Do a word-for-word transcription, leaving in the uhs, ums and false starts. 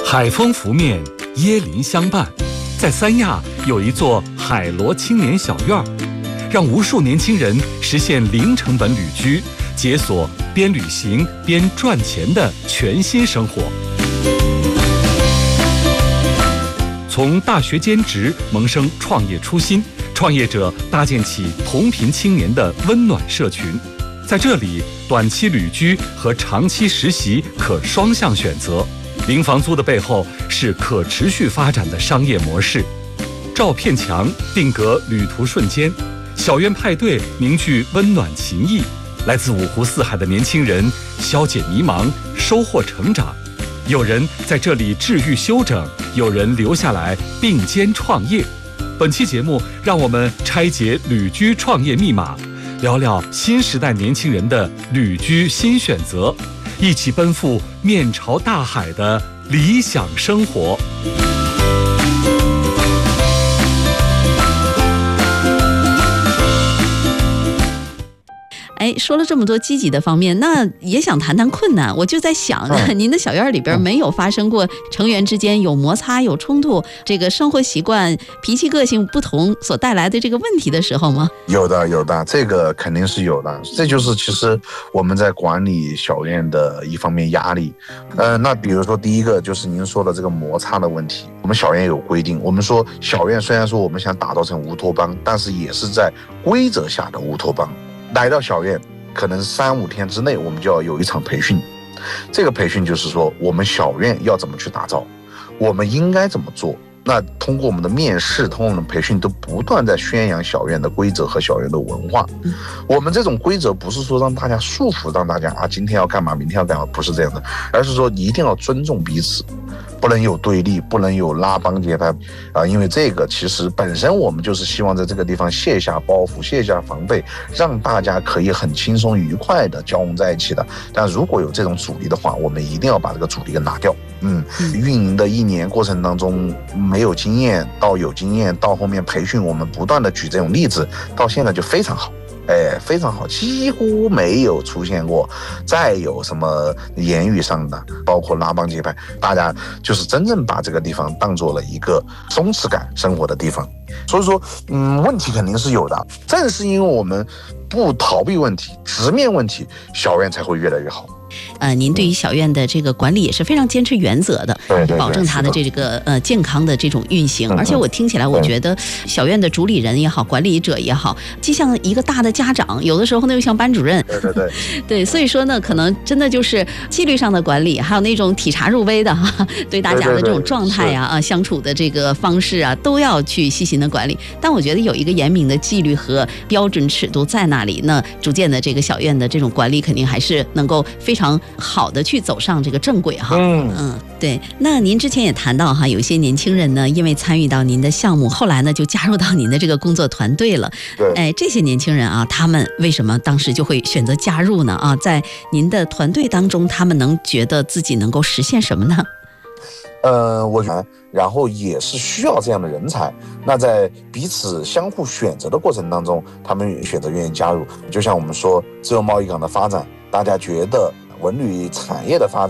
海风拂面，椰林相伴，在三亚有一座海螺青年小院，让无数年轻人实现零成本旅居，解锁边旅行边赚钱的全新生活。从大学兼职萌生创业初心，创业者搭建起同频青年的温暖社群。在这里，短期旅居和长期实习可双向选择。零房租的背后是可持续发展的商业模式。照片墙定格旅途瞬间，小院派对凝聚温暖情谊。来自五湖四海的年轻人消解迷茫，收获成长。有人在这里治愈休整，有人留下来并肩创业。本期节目，让我们拆解旅居创业密码，聊聊新时代年轻人的旅居新选择，一起奔赴面朝大海的理想生活。 哎，说了这么多积极的方面，那也想谈谈困难。我就在想呢，您的小院里边没有发生过成员之间有摩擦、有冲突，这个生活习惯、脾气、个性不同所带来的这个问题的时候吗？ 有的，有的，这个肯定是有的。这就是其实我们在管理小院的一方面压力。呃，那比如说第一个就是您说的这个摩擦的问题。我们小院有规定，我们说小院虽然说我们想打造成乌托邦，但是也是在规则下的乌托邦。来到小院，可能三五天之内，我们就要有一场培训。这个培训就是说，我们小院要怎么去打造，我们应该怎么做。那通过我们的面试，通过我们的培训，都不断在宣扬小院的规则和小院的文化。我们这种规则不是说让大家束缚，让大家啊今天要干嘛，明天要干嘛，不是这样的，而是说一定要尊重彼此。不能有对立，不能有拉帮结派啊！因为这个其实本身我们就是希望在这个地方卸下包袱、卸下防备，让大家可以很轻松愉快的交融在一起的。但如果有这种阻力的话，我们一定要把这个阻力给拿掉。嗯，运营的一年过程当中，没有经验到有经验，到后面培训，我们不断的举这种例子，到现在就非常好。哎，非常好，几乎没有出现过再有什么言语上的，包括拉帮结派，大家就是真正把这个地方当做了一个松弛感生活的地方。所以说，嗯，问题肯定是有的，正是因为我们不逃避问题，直面问题，小院才会越来越好。 呃，您对于小院的这个管理也是非常坚持原则的， 对对对， 保证它的这个呃健康的这种运行。 嗯、 而且我听起来，我觉得小院的主理人也好，管理者也好，既像一个大的家长，有的时候呢又像班主任。 对对对， 对，所以说呢，可能真的就是纪律上的管理，还有那种体察入微的哈，对大家的这种状态呀、啊、相处的这个方式啊，都要去细心的管理。但我觉得有一个严明的纪律和标准尺度在那里，那逐渐的这个小院的这种管理肯定还是能够非常好的去走上这个正轨哈。 嗯嗯，对。那您之前也谈到哈，有一些年轻人呢，因为参与到您的项目，后来呢就加入到您的这个工作团队了。 对。 哎，这些年轻人啊，他们为什么当时就会选择加入呢？啊，在您的团队当中，他们能觉得自己能够实现什么呢？ 呃，我觉得，然后也是需要这样的人才。那在彼此相互选择的过程当中，他们选择愿意加入。就像我们说自由贸易港的发展，大家觉得文旅产业的发展